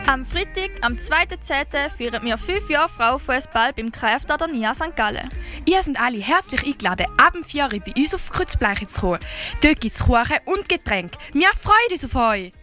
Am Freitag, am 2.10. feiern wir 5 Jahre Frauenfußball beim KF Tadernia St. Gallen. Ihr seid alle herzlich eingeladen, ab dem 4 Uhr bei uns auf Kreuzbleiche zu kommen. Dort gibt es Kuchen und Getränke. Wir freuen uns auf euch!